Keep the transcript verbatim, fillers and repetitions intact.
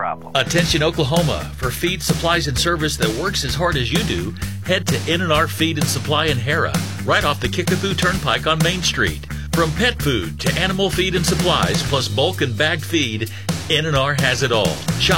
problem. Attention Oklahoma, for feed, supplies, and service that works as hard as you do, head to N and R Feed and Supply in Hera, right off the Kickapoo Turnpike on Main Street. From pet food to animal feed and supplies, plus bulk and bagged feed, N and R has it all. Shop